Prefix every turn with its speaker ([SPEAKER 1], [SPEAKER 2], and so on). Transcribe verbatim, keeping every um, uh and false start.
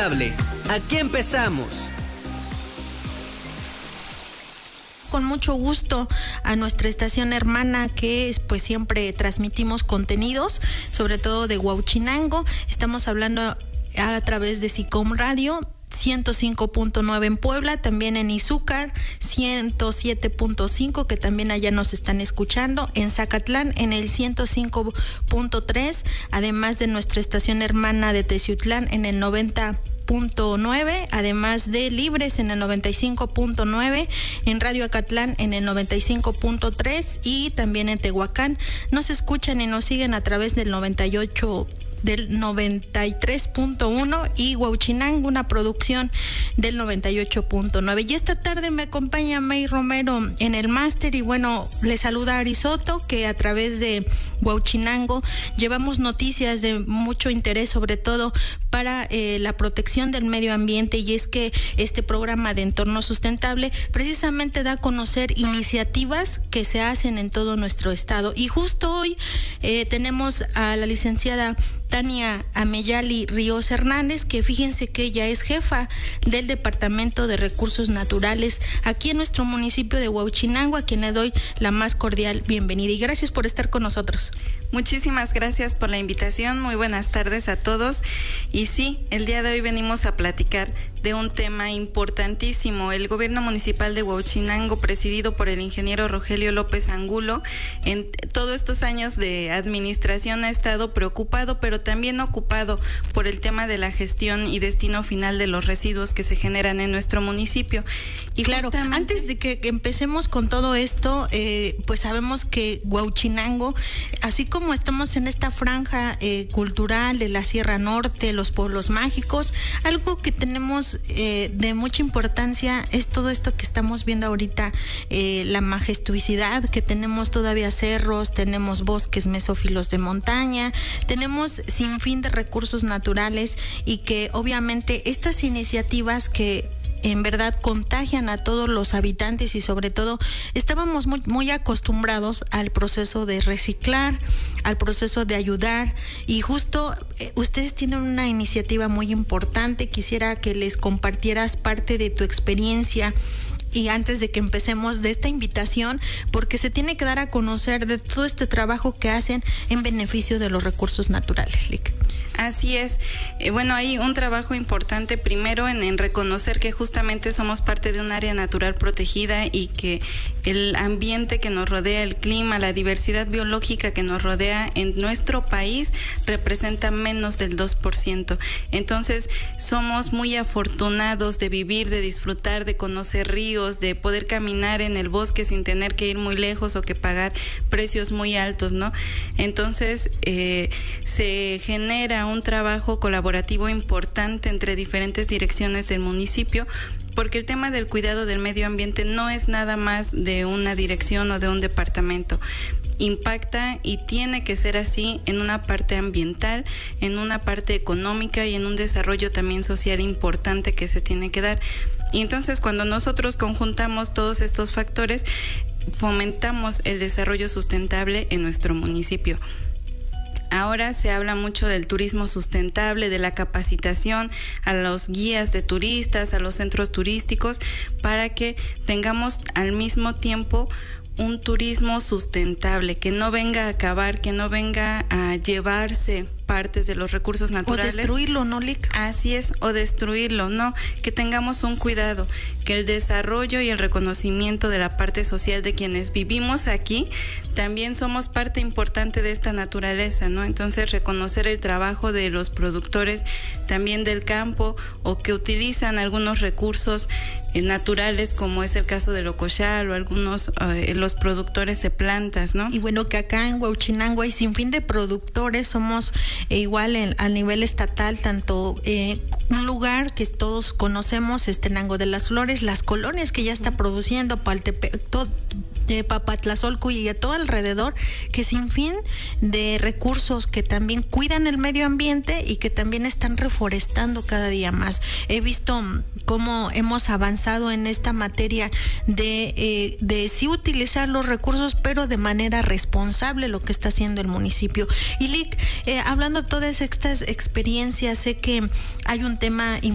[SPEAKER 1] Sustentable. Aquí empezamos.
[SPEAKER 2] Con mucho gusto a nuestra estación hermana que pues siempre transmitimos contenidos, sobre todo de Huauchinango. Estamos hablando a través de SICOM Radio ciento cinco punto nueve en Puebla, también en Izúcar ciento siete punto cinco, que también allá nos están escuchando, en Zacatlán en el ciento cinco punto tres, además de nuestra estación hermana de Teciutlán en el noventa punto nueve, además de Libres en el noventa y cinco punto nueve, en Radio Acatlán en el noventa y cinco punto tres y también en Tehuacán. Nos escuchan y nos siguen a través del noventa y ocho del noventa y tres punto uno y Huauchinango, una producción del noventa y ocho punto nueve. Y esta tarde me acompaña May Romero en el máster y bueno, le saluda Ari Soto, que a través de Huauchinango llevamos noticias de mucho interés, sobre todo para eh, la protección del medio ambiente, y es que este programa de entorno sustentable precisamente da a conocer iniciativas que se hacen en todo nuestro estado. Y justo hoy eh, tenemos a la licenciada Tania Ameyali Ríos Hernández, que fíjense que ella es jefa del Departamento de Recursos Naturales aquí en nuestro municipio de Huauchinango, a quien le doy la más cordial bienvenida y gracias por estar con nosotros.
[SPEAKER 3] Muchísimas gracias por la invitación, muy buenas tardes a todos. Y sí, el día de hoy venimos a platicar de un tema importantísimo. El gobierno municipal de Huauchinango, presidido por el ingeniero Rogelio López Angulo, en todos estos años de administración ha estado preocupado, pero también ocupado por el tema de la gestión y destino final de los residuos que se generan en nuestro municipio.
[SPEAKER 2] Y claro, antes de que, que empecemos con todo esto, eh, pues sabemos que Huauchinango, así como estamos en esta franja eh, cultural de la Sierra Norte, los pueblos mágicos, algo que tenemos eh, de mucha importancia es todo esto que estamos viendo ahorita, eh, la majestuosidad que tenemos, todavía cerros, tenemos bosques mesófilos de montaña, tenemos sin fin de recursos naturales, y que obviamente estas iniciativas que en verdad contagian a todos los habitantes, y sobre todo estábamos muy, muy acostumbrados al proceso de reciclar, al proceso de ayudar, y justo eh, ustedes tienen una iniciativa muy importante. Quisiera que les compartieras parte de tu experiencia y antes de que empecemos de esta invitación, porque se tiene que dar a conocer de todo este trabajo que hacen en beneficio de los recursos naturales, Lic.
[SPEAKER 3] Así es. Eh, bueno, hay un trabajo importante primero en, en reconocer que justamente somos parte de un área natural protegida y que el ambiente que nos rodea, el clima, la diversidad biológica que nos rodea en nuestro país representa menos del dos por ciento. Entonces, somos muy afortunados de vivir, de disfrutar, de conocer ríos, de poder caminar en el bosque sin tener que ir muy lejos o que pagar precios muy altos, ¿no? Entonces, eh, se genera un trabajo colaborativo importante entre diferentes direcciones del municipio, porque el tema del cuidado del medio ambiente no es nada más de una dirección o de un departamento. Impacta y tiene que ser así en una parte ambiental, en una parte económica y en un desarrollo también social importante que se tiene que dar. Y entonces, cuando nosotros conjuntamos todos estos factores, fomentamos el desarrollo sustentable en nuestro municipio. Ahora se habla mucho del turismo sustentable, de la capacitación a los guías de turistas, a los centros turísticos, para que tengamos al mismo tiempo un turismo sustentable, que no venga a acabar, que no venga a llevarse partes de los recursos naturales.
[SPEAKER 2] O destruirlo, ¿no, Lic?
[SPEAKER 3] Así es, o destruirlo, no, que tengamos un cuidado, que el desarrollo y el reconocimiento de la parte social de quienes vivimos aquí, también somos parte importante de esta naturaleza, ¿no? Entonces, reconocer el trabajo de los productores también del campo, o que utilizan algunos recursos eh, naturales, como es el caso del ocoxal o algunos, eh, los productores de plantas, ¿no?
[SPEAKER 2] Y bueno, que acá en Huauchinango hay sin fin de productores, somos E igual en, a nivel estatal, tanto eh, un lugar que todos conocemos, es Tenango de las Flores, las colonias que ya está produciendo, Paltepec, todo, de Papatlazolco y de todo alrededor, que sin fin de recursos que también cuidan el medio ambiente y que también están reforestando cada día más. He visto cómo hemos avanzado en esta materia de, eh, de sí utilizar los recursos, pero de manera responsable, lo que está haciendo el municipio. Y Lic, eh, hablando de todas estas experiencias, sé que hay un tema importante